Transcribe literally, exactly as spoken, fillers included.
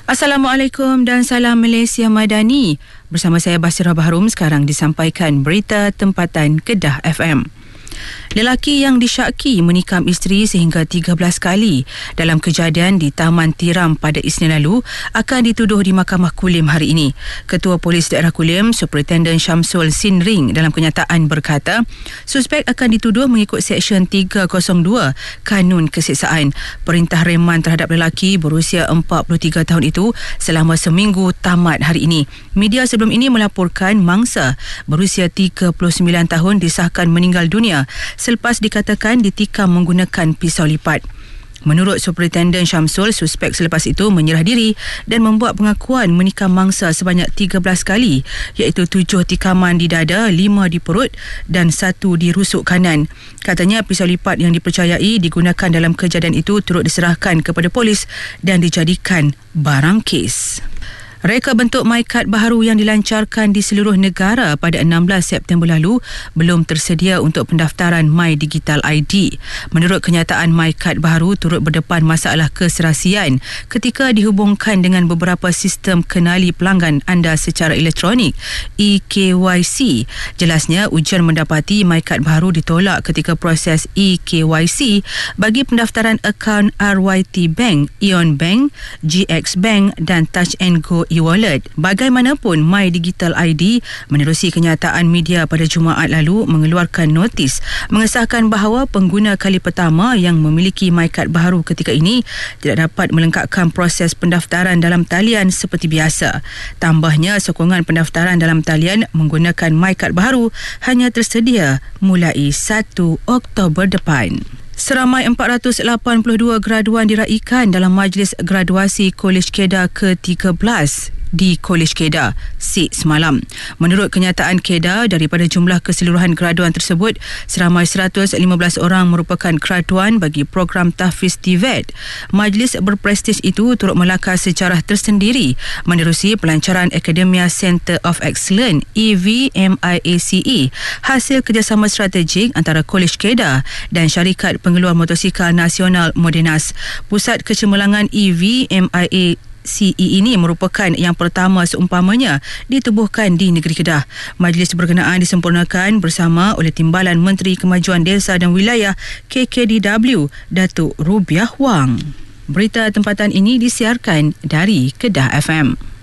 Assalamualaikum dan salam Malaysia Madani. Bersama saya Basirah Baharum, sekarang disampaikan berita tempatan Kedah F M. Lelaki yang disyaki menikam isteri sehingga tiga belas kali dalam kejadian di Taman Tiram pada Isnin lalu akan dituduh di Mahkamah Kulim hari ini. Ketua Polis Daerah Kulim, Superintendent Syamsul Sinring dalam kenyataan berkata, suspek akan dituduh mengikut Seksyen tiga kosong dua Kanun Kesiksaan. Perintah reman terhadap lelaki berusia empat puluh tiga tahun itu selama seminggu tamat hari ini. Media sebelum ini melaporkan mangsa berusia tiga puluh sembilan tahun disahkan meninggal dunia selepas dikatakan ditikam menggunakan pisau lipat. Menurut Superintendent Syamsul, suspek selepas itu menyerah diri dan membuat pengakuan menikam mangsa sebanyak tiga belas kali, iaitu tujuh tikaman di dada, lima di perut dan satu di rusuk kanan. Katanya pisau lipat yang dipercayai digunakan dalam kejadian itu turut diserahkan kepada polis dan dijadikan barang kes. Reka bentuk MyKad baharu yang dilancarkan di seluruh negara pada enam belas September lalu belum tersedia untuk pendaftaran My Digital I D. Menurut kenyataan, MyKad baharu turut berdepan masalah keserasian ketika dihubungkan dengan beberapa sistem kenali pelanggan anda secara elektronik E K Y C. Jelasnya, ujian mendapati MyKad baharu ditolak ketika proses E K Y C bagi pendaftaran akaun R Y T Bank, Aeon Bank, G X Bank dan Touch and Go e-wallet. Bagaimanapun, My Digital I D menerusi kenyataan media pada Jumaat lalu mengeluarkan notis mengesahkan bahawa pengguna kali pertama yang memiliki MyKad baharu ketika ini tidak dapat melengkapkan proses pendaftaran dalam talian seperti biasa. Tambahnya, sokongan pendaftaran dalam talian menggunakan MyKad baharu hanya tersedia mulai satu Oktober depan. Seramai empat ratus lapan puluh dua graduan diraikan dalam majlis graduasi Kolej Kedah ke tiga belas di Kolej Kedah S I K semalam. Menurut kenyataan Kedah, daripada jumlah keseluruhan graduan tersebut, seramai seratus lima belas orang merupakan graduan bagi program tahfiz T V E T. Majlis berprestij itu turut melakar sejarah tersendiri menerusi pelancaran Academia Centre of Excellence E V M I A C E, hasil kerjasama strategik antara Kolej Kedah dan syarikat pengeluar motosikal nasional Modenas. Pusat kecemerlangan E V M I A C E ini merupakan yang pertama seumpamanya ditubuhkan di negeri Kedah. Majlis berkenaan disempurnakan bersama oleh Timbalan Menteri Kemajuan Desa dan Wilayah K K D W, Datuk Rubiah Wang. Berita tempatan ini disiarkan dari Kedah F M.